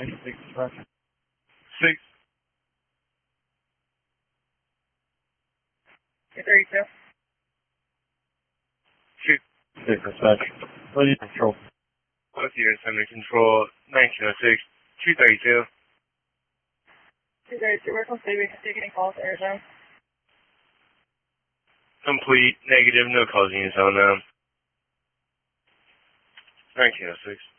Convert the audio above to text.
dispatch. 6. 232. 2. 6 dispatch. What do you control? What's your Assembly Control 1906 232? 232, we're completely taking calls to air zone. Complete, negative, no calls in your zone now. 1906.